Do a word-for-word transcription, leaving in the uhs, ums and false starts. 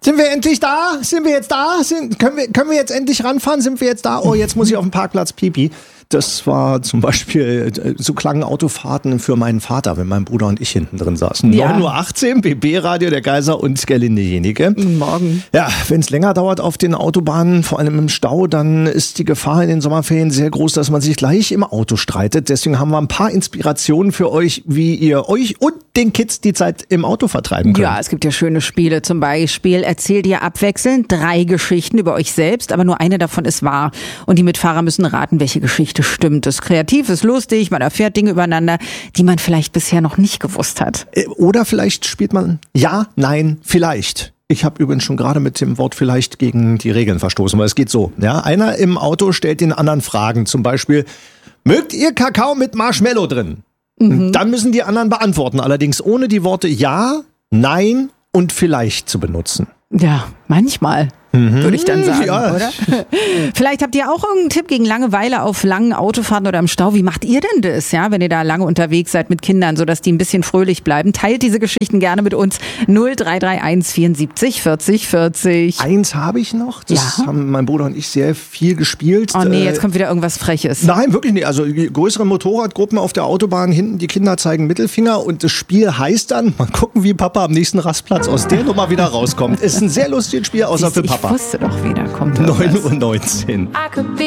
Sind wir endlich da? Sind wir jetzt da? Sind, können, wir, können wir jetzt endlich ranfahren? Sind wir jetzt da? Oh, jetzt muss ich auf dem Parkplatz pipi. Das war zum Beispiel, so klangen Autofahrten für meinen Vater, wenn mein Bruder und ich hinten drin saßen. Ja. neun Uhr achtzehn, B B-Radio, der Kaiser und Gerlinde Jenike. Morgen. Ja, wenn es länger dauert auf den Autobahnen, vor allem im Stau, dann ist die Gefahr in den Sommerferien sehr groß, dass man sich gleich im Auto streitet. Deswegen haben wir ein paar Inspirationen für euch, wie ihr euch und den Kids die Zeit im Auto vertreiben könnt. Ja, es gibt ja schöne Spiele. Zum Beispiel erzählt ihr abwechselnd drei Geschichten über euch selbst, aber nur eine davon ist wahr. Und die Mitfahrer müssen raten, welche Geschichte stimmt. Das ist kreativ, ist lustig, man erfährt Dinge übereinander, die man vielleicht bisher noch nicht gewusst hat. Oder vielleicht spielt man ja, nein, vielleicht. Ich habe übrigens schon gerade mit dem Wort vielleicht gegen die Regeln verstoßen, weil es geht so. Ja, einer im Auto stellt den anderen Fragen, zum Beispiel, mögt ihr Kakao mit Marshmallow drin? Mhm. Dann müssen die anderen beantworten, allerdings ohne die Worte ja, nein und vielleicht zu benutzen. Ja, manchmal. Mhm. Würde ich dann sagen, ja. Oder? Vielleicht habt ihr auch irgendeinen Tipp gegen Langeweile auf langen Autofahrten oder im Stau. Wie macht ihr denn das, ja, wenn ihr da lange unterwegs seid mit Kindern, sodass die ein bisschen fröhlich bleiben? Teilt diese Geschichten gerne mit uns. null drei drei eins vierundsiebzig vierzig vierzig. Eins habe ich noch. Das ja. haben mein Bruder und ich sehr viel gespielt. Oh nee, jetzt kommt wieder irgendwas Freches. Nein, wirklich nicht. Also größere Motorradgruppen auf der Autobahn, hinten die Kinder zeigen Mittelfinger und das Spiel heißt dann, mal gucken, wie Papa am nächsten Rastplatz aus der Nummer wieder rauskommt. Ist ein sehr lustiges Spiel, außer Siehst, für Papa. Ich wusste doch wieder, kommt neun Uhr neunzehn.